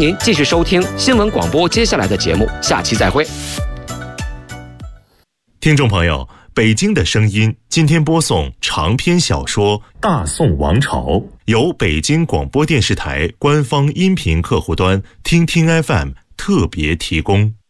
您继续收听新闻广播接下来的节目，下期再会。 听众朋友，北京的声音今天播送长篇小说《大宋王朝》，由北京广播电视台官方音频客户端听听 FM 特别提供。